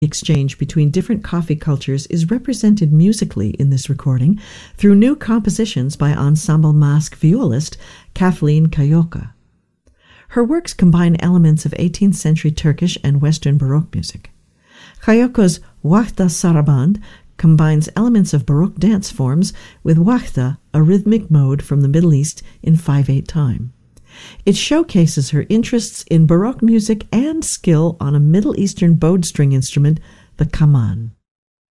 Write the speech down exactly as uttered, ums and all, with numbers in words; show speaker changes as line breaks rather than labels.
exchange between different coffee cultures is represented musically in this recording through new compositions by ensemble mask violist Kathleen Kayoka. Her works combine elements of eighteenth century Turkish and Western Baroque music. Kayoka's Wahda Saraband combines elements of Baroque dance forms with Wahda, a rhythmic mode from the Middle East in five eight time. It showcases her interests in Baroque music and skill on a Middle Eastern bowed string instrument, the kaman.